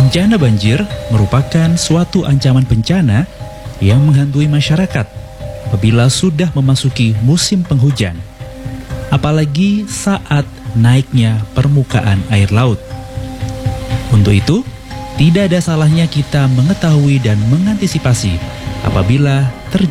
Bencana banjir merupakan suatu ancaman bencana yang menghantui masyarakat apabila sudah memasuki musim penghujan, apalagi saat naiknya permukaan air laut. Untuk itu, tidak ada salahnya kita mengetahui dan mengantisipasi apabila